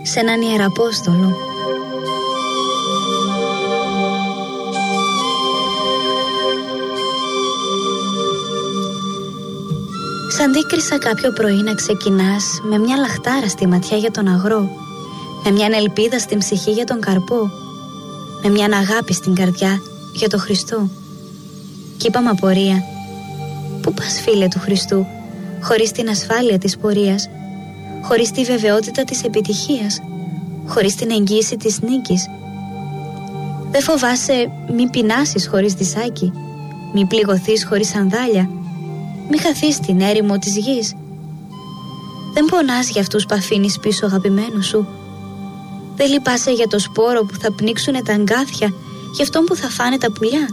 σε έναν ιεραπόστολο. Σαν δίκρισα κάποιο πρωί να ξεκινάς με μια λαχτάρα στη ματιά για τον αγρό, με μια ελπίδα στην ψυχή για τον καρπό, με μια αγάπη στην καρδιά για τον Χριστό. Κι είπα με απορία, πού πας φίλε του Χριστού, χωρίς την ασφάλεια της πορείας, χωρίς τη βεβαιότητα της επιτυχίας, χωρίς την εγγύηση της νίκης? Δεν φοβάσαι μη πεινάσεις χωρίς δισάκι, μη πληγωθείς χωρίς σανδάλια, μη χαθείς στην έρημο της γης? Δεν πονάς για αυτούς που αφήνεις πίσω αγαπημένου σου? Δεν λυπάσαι για το σπόρο που θα πνίξουνε τα αγκάθια, για αυτόν που θα φάνε τα πουλιά?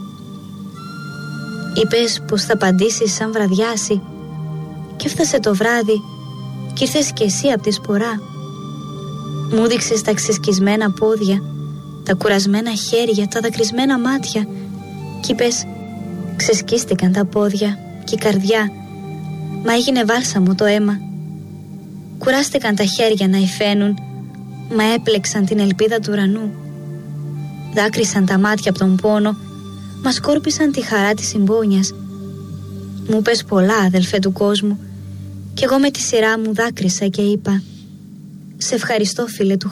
Είπες πως θα απαντήσεις σαν βραδιάσει, και έφτασε το βράδυ κι ήρθες κι εσύ απ' τη σπορά. Μου δείξες τα ξεσκισμένα πόδια, τα κουρασμένα χέρια, τα δακρυσμένα μάτια, κι είπες ξεσκίστηκαν τα πόδια και η καρδιά, μα έγινε βάλσαμο το αίμα. Κουράστηκαν τα χέρια να υφαίνουν, μα έπλεξαν την ελπίδα του ουρανού. Δάκρυσαν τα μάτια από τον πόνο, μα σκόρπισαν τη χαρά της συμπόνιας. Μου πες πολλά αδελφέ του κόσμου, κι εγώ με τη σειρά μου δάκρυσα και είπα, σε ευχαριστώ φίλε του